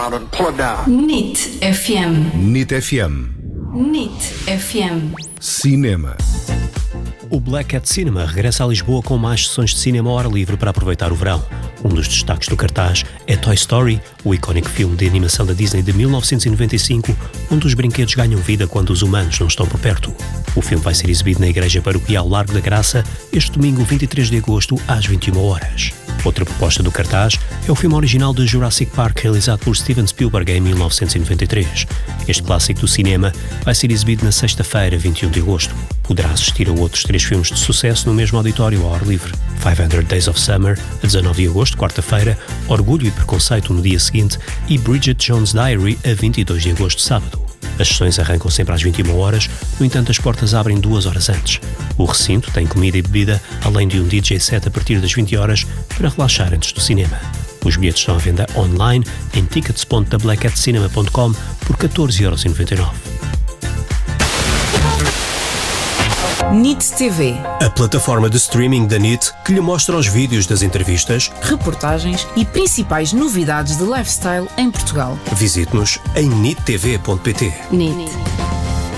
around and pull it down. NIT FM. NIT FM. NIT FM. Cinema. O Black Cat Cinema regressa a Lisboa com mais sessões de cinema ao ar livre para aproveitar o verão. Um dos destaques do cartaz é Toy Story, o icónico filme de animação da Disney de 1995, onde os brinquedos ganham vida quando os humanos não estão por perto. O filme vai ser exibido na Igreja Paroquial Largo da Graça este domingo 23 de agosto às 21 horas. Outra proposta do cartaz é o filme original de Jurassic Park realizado por Steven Spielberg em 1993. Este clássico do cinema vai ser exibido na sexta-feira, 21 de agosto. Poderá assistir a outros 3 filmes de sucesso no mesmo auditório ao ar livre. 500 Days of Summer, a 19 de agosto, quarta-feira, Orgulho e Preconceito no dia seguinte e Bridget Jones' Diary, a 22 de agosto, sábado. As sessões arrancam sempre às 21 horas, no entanto as portas abrem 2 horas antes. O recinto tem comida e bebida, além de um DJ set a partir das 20 horas para relaxar antes do cinema. Os bilhetes estão à venda online em tickets.theblackcatcinema.com por 14,99€. NIT TV. A plataforma de streaming da NIT que lhe mostra os vídeos das entrevistas, Reportagens e principais novidades de lifestyle em Portugal. visite-nos em nittv.pt. NIT.